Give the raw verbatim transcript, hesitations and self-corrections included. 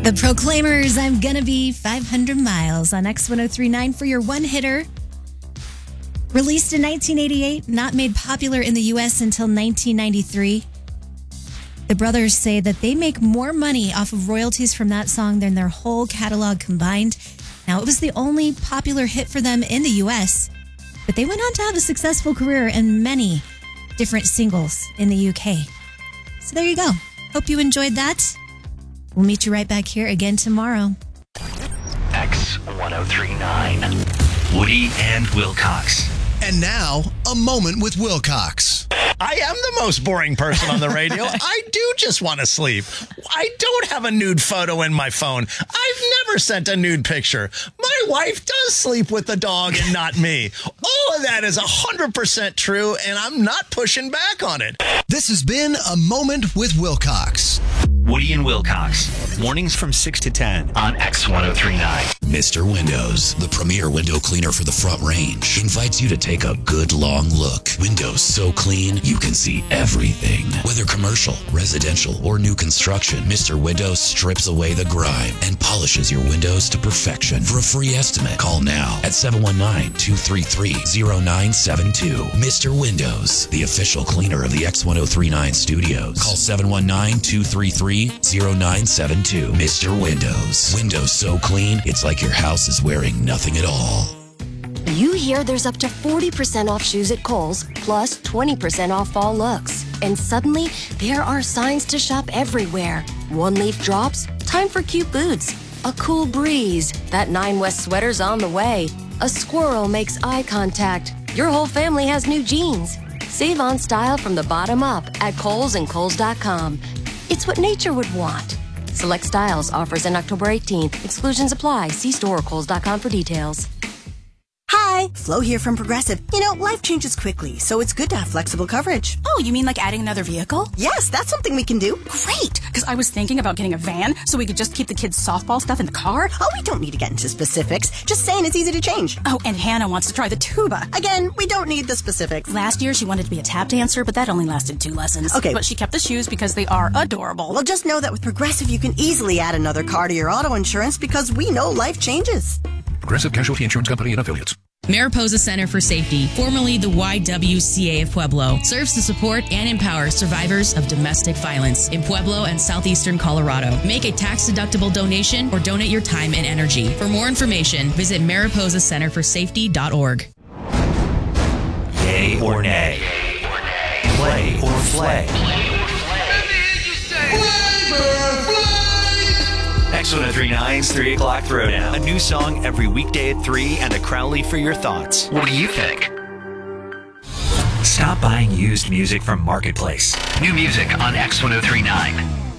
The Proclaimers, I'm Gonna Be five hundred miles on X ten thirty-nine for your one-hitter. Released in nineteen eighty-eight, not made popular in the U S until nineteen ninety-three. The brothers say that they make more money off of royalties from that song than their whole catalog combined. Now, it was the only popular hit for them in the U S, but they went on to have a successful career and many different singles in the U K. So there you go. Hope you enjoyed that. We'll meet you right back here again tomorrow. X ten thirty-nine. Woody and Wilcox. And now, a moment with Wilcox. I am the most boring person on the radio. I do just want to sleep. I don't have a nude photo in my phone. I've never sent a nude picture. My wife does sleep with the dog and not me. All of that is one hundred percent true, and I'm not pushing back on it. This has been A Moment with Wilcox. Woody and Wilcox. Mornings from six to ten on X ten thirty-nine. Mister Windows, the premier window cleaner for the front range, invites you to take a good long look. Windows so clean, you can see everything. Whether commercial, residential, or new construction, Mister Windows strips away the grime and polishes your windows to perfection. For a free estimate, call now at seven one nine, two three three, zero nine seven two. Mister Windows, the official cleaner of the X ten thirty-nine studios. Call seven one nine, two three three, zero nine seven two. Mister Windows. Windows so clean, it's like your house is wearing nothing at all. You hear there's up to forty percent off shoes at Kohl's, plus twenty percent off fall looks. And suddenly, there are signs to shop everywhere. One leaf drops, time for cute boots. A cool breeze, that Nine West sweater's on the way. A squirrel makes eye contact. Your whole family has new jeans. Save on style from the bottom up at Kohl's and Kohl's dot com. It's what nature would want. Select styles, offers in October eighteenth. Exclusions apply. See store or Kohl's dot com for details. Hi, Flo here from Progressive. You know, life changes quickly, so it's good to have flexible coverage. Oh, you mean like adding another vehicle? Yes, that's something we can do. Great, because I was thinking about getting a van so we could just keep the kids' softball stuff in the car. Oh, we don't need to get into specifics. Just saying it's easy to change. Oh, and Hannah wants to try the tuba. Again, we don't need the specifics. Last year, she wanted to be a tap dancer, but that only lasted two lessons. Okay. But she kept the shoes because they are adorable. Well, just know that with Progressive, you can easily add another car to your auto insurance because we know life changes. Progressive Casualty Insurance Company and Affiliates. Mariposa Center for Safety, formerly the Y W C A of Pueblo, serves to support and empower survivors of domestic violence in Pueblo and southeastern Colorado. Make a tax-deductible donation or donate your time and energy. For more information, visit mariposa center for safety dot org. Yay or nay? Play or flay? X ten thirty-nine's three o'clock Throwdown. A new song every weekday at three and a Crowley for your thoughts. What do you think? Stop buying used music from Marketplace. New music on X ten thirty-nine.